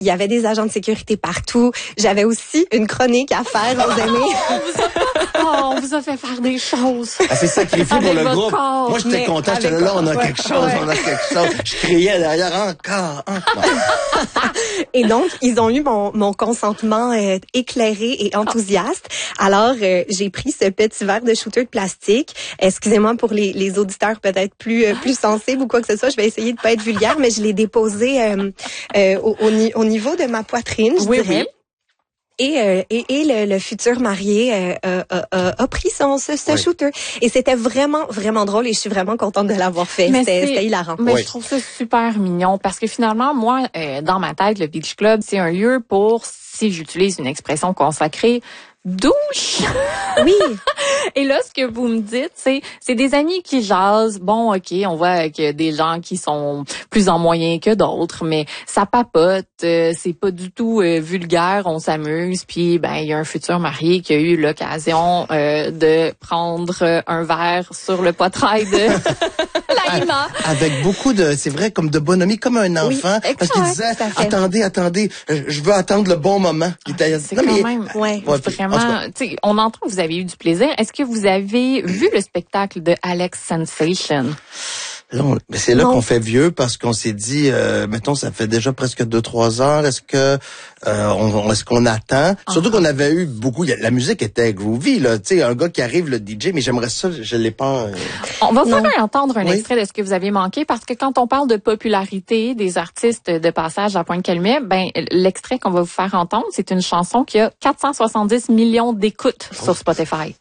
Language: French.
Il y avait des agents de sécurité partout. J'avais aussi une chronique à faire, vous aimez. On vous a fait faire des choses. Ah, c'est sacrifié pour le groupe. Corps, moi, j'étais content. J'étais là, on a quelque chose, on a quelque chose. Je criais derrière, encore. Et donc, ils ont eu mon consentement éclairé et enthousiaste. Alors, j'ai pris ce petit verre de shooter de plastique. Excusez-moi pour les auditeurs peut-être plus sensibles ou quoi que ce soit. Je vais essayer de pas être vulgaire, mais je l'ai déposé au niveau de ma poitrine, je dirais. Oui. Et le futur marié a pris ce shooter. Et c'était vraiment, vraiment drôle et je suis vraiment contente de l'avoir fait. C'était hilarant. Mais je trouve ça super mignon parce que finalement, moi, dans ma tête, le Beach Club, c'est un lieu pour, si j'utilise une expression consacrée, douche. Oui. Et là, ce que vous me dites, c'est des amis qui jasent. Bon, OK, on voit qu'il y a des gens qui sont plus en moyen que d'autres, mais ça papote, c'est pas du tout vulgaire, on s'amuse. Puis, il y a un futur marié qui a eu l'occasion de prendre un verre sur le poitrail de Laïma. Avec beaucoup c'est vrai, comme de bonhomie, comme un enfant. Oui, parce qu'il disait, attendez, je veux attendre le bon moment. C'est quand même, vraiment, on entend que vous avez eu du plaisir. Est-ce que vous avez vu le spectacle de Alex Sensation? Non, mais c'est là qu'on fait vieux parce qu'on s'est dit, mettons, ça fait déjà presque 2-3 heures. Est-ce que est-ce qu'on attend? Surtout qu'on avait eu beaucoup. La musique était groovy, là. Tu sais, un gars qui arrive, le DJ, mais j'aimerais ça, je l'ai pas. On va faire entendre un extrait de ce que vous avez manqué parce que quand on parle de popularité des artistes de passage à Pointe-Calumet, l'extrait qu'on va vous faire entendre, c'est une chanson qui a 470 millions d'écoutes sur Spotify.